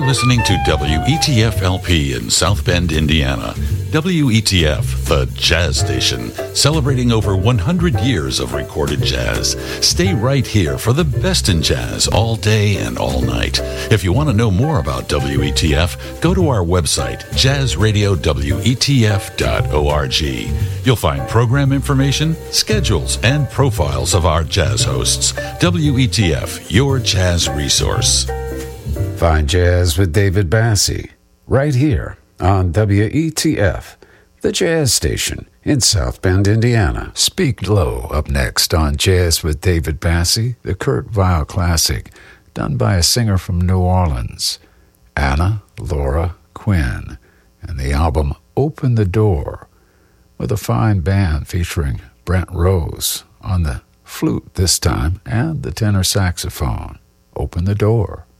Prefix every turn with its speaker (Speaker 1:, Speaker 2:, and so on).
Speaker 1: listening to WETF-LP in South Bend, Indiana. WETF, the jazz station, celebrating over 100 years of recorded jazz. Stay right here for the best in jazz all day and all night. If you want to know more about WETF, go to our website, jazzradiowetf.org. You'll find program information, schedules, and profiles of our jazz hosts. WETF, your jazz resource.
Speaker 2: Find Jazz with David Bassie right here on WETF, the jazz station in South Bend, Indiana. Speak Low up next on Jazz with David Bassie, the Kurt Weill classic, done by a singer from New Orleans, Anna Laura Quinn, and the album Open the Door, with a fine band featuring Brent Rose on the flute this time and the tenor saxophone. Open the Door.